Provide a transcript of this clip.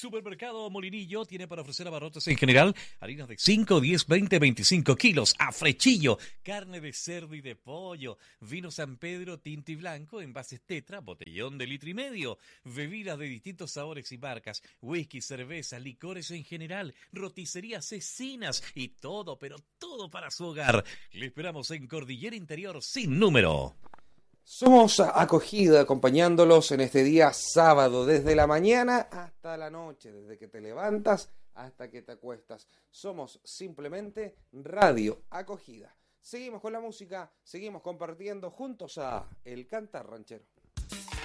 Supermercado Molinillo tiene para ofrecer abarrotes en general harinas de 5, 10, 20, 25 kilos, a frechillo, carne de cerdo y de pollo, vino San Pedro tinto y blanco, envases Tetra, botellón de litro y medio, bebidas de distintos sabores y marcas, whisky, cerveza, licores en general, roticerías cecinas y todo, pero todo para su hogar. Le esperamos en Cordillera Interior sin número. Somos Acogida, acompañándolos en este día sábado, desde la mañana hasta la noche, desde que te levantas hasta que te acuestas. Somos simplemente Radio Acogida. Seguimos con la música, seguimos compartiendo juntos a El Cantar Ranchero.